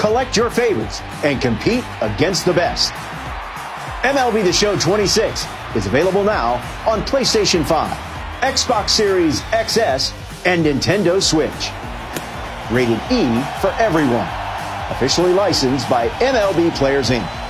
collect your favorites, and compete against the best. MLB The Show 26 is available now on PlayStation 5, Xbox Series XS, and Nintendo Switch. Rated E for everyone. Officially licensed by MLB Players Inc.